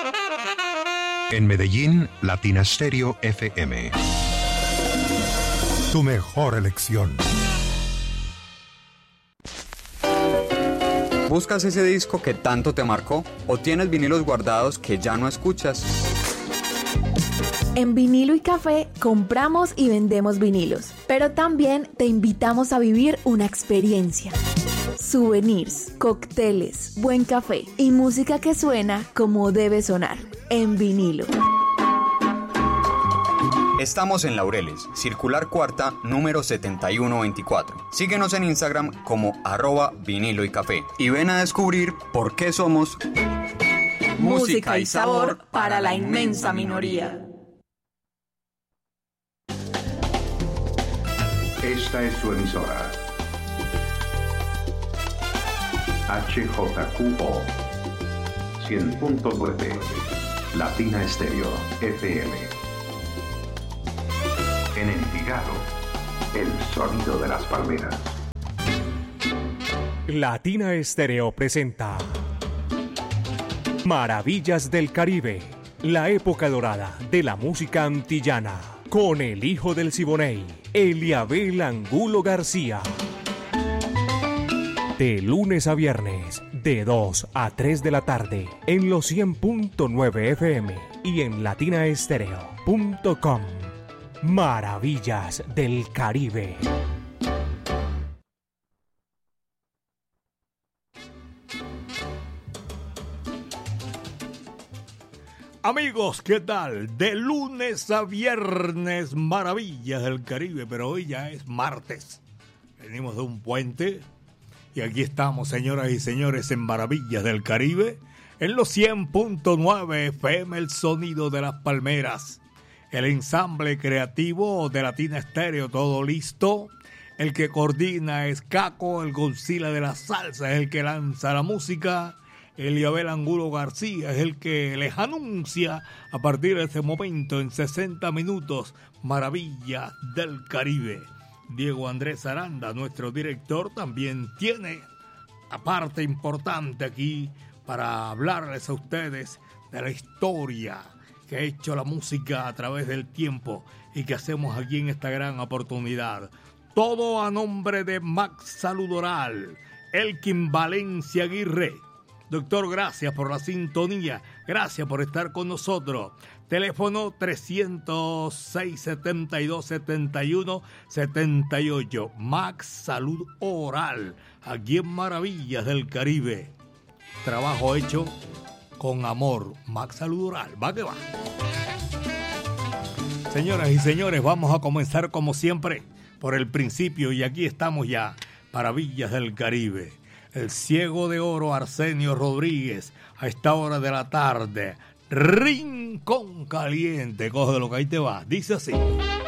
En Medellín, Latina Stereo FM. Tu mejor elección. ¿Buscas ese disco que tanto te marcó? ¿O tienes vinilos guardados que ya no escuchas? En Vinilo y Café compramos y vendemos vinilos, pero también te invitamos a vivir una experiencia. Souvenirs, cócteles, buen café y música que suena como debe sonar, en vinilo. Estamos en Laureles, Circular Cuarta, número 7124. Síguenos en Instagram como @vinilo y café y ven a descubrir por qué somos música y sabor para la inmensa minoría. Esta es su emisora. HJQO 100.9 Latina Stereo FM. En Envigado, el sonido de las palmeras. Latina Stereo presenta Maravillas del Caribe, la época dorada de la música antillana, con el hijo del Siboney, Eliabel Angulo García. De lunes a viernes, de 2 a 3 de la tarde, en los 100.9 FM y en latinaestereo.com. Maravillas del Caribe. Amigos, ¿qué tal? De lunes a viernes, Maravillas del Caribe, pero hoy ya es martes. Venimos de un puente y aquí estamos, señoras y señores, en Maravillas del Caribe, en los 100.9 FM, el sonido de las palmeras. El ensamble creativo de Latina Stereo, todo listo. El que coordina es Caco, el Godzilla de la salsa, es el que lanza la música. Eliabel Angulo García es el que les anuncia a partir de este momento en 60 minutos Maravillas del Caribe. Diego Andrés Aranda, nuestro director, también tiene la parte importante aquí para hablarles a ustedes de la historia que ha hecho la música a través del tiempo y que hacemos aquí en esta gran oportunidad. Todo a nombre de Max Salud Oral, Elkin Valencia Aguirre. Doctor, gracias por la sintonía, gracias por estar con nosotros. Teléfono 306-72-71-78. Max Salud Oral, aquí en Maravillas del Caribe. Trabajo hecho con amor. Max Salud Oral, va que va. Señoras y señores, vamos a comenzar como siempre por el principio y aquí estamos ya, Maravillas del Caribe. El ciego de oro Arsenio Rodríguez, a esta hora de la tarde. Rincón Caliente, coge lo que ahí te va. Dice así.